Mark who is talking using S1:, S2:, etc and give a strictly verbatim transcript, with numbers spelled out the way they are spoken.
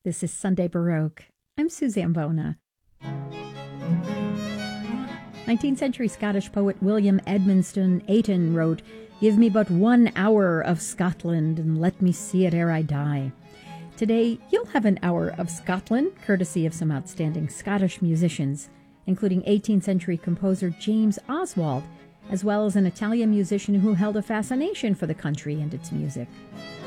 S1: This is Sunday Baroque. I'm Suzanne Bona. nineteenth century Scottish poet William Edmondson Ayton wrote, "Give me but one hour of Scotland, and let me see it ere I die." Today, you'll have an hour of Scotland, courtesy of some outstanding Scottish musicians, including eighteenth century composer James Oswald, as well as an Italian musician who held a fascination for the country and its music.